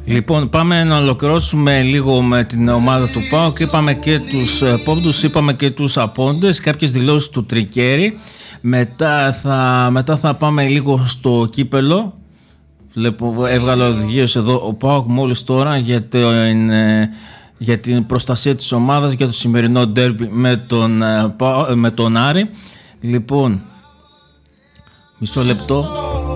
Λοιπόν, πάμε να ολοκληρώσουμε λίγο με την ομάδα του ΠΑΟΚ. Είπαμε και τους πόντους, είπαμε και τους απόντες, κάποιες δηλώσεις του Τρικέρι. Μετά θα πάμε λίγο στο κύπελο. Βλέπω, έβγαλε οδηγίες εδώ ο ΠΑΟΚ μόλις τώρα για την προστασία της ομάδας, για το σημερινό ντέρμπι με τον Άρη. Λοιπόν, μισό λεπτό.